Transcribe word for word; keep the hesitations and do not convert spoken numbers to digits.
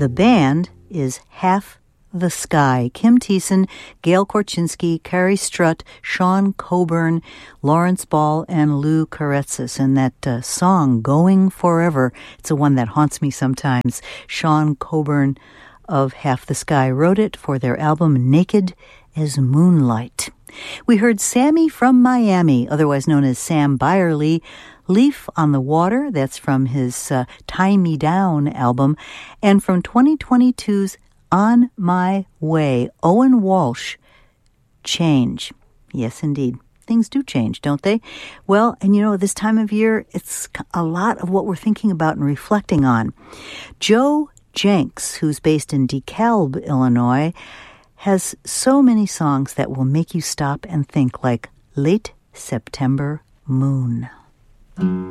The band is Half the Sky. Kim Thiessen, Gail Korchinski, Carrie Strutt, Sean Coburn, Lawrence Ball, and Lou Karetsis. And that uh, song, Going Forever, it's a one that haunts me sometimes. Sean Coburn of Half the Sky wrote it for their album Naked as Moonlight. We heard Sammy from Miami, otherwise known as Sam Byerly, Leaf on the Water, that's from his uh, Tie Me Down album, and from twenty twenty-two's On My Way, Owen Walsh, Change. Yes, indeed. Things do change, don't they? Well, and you know, this time of year, it's a lot of what we're thinking about and reflecting on. Joe Jenks, who's based in DeKalb, Illinois, has so many songs that will make you stop and think, like Late September Moon.